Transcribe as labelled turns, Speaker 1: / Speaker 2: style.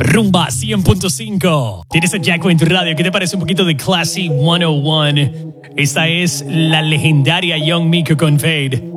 Speaker 1: Rumba 100.5. Tienes a Jacko en tu radio. ¿Qué te parece un poquito de Classy 101? Esta es la legendaria Young Miko con Fade.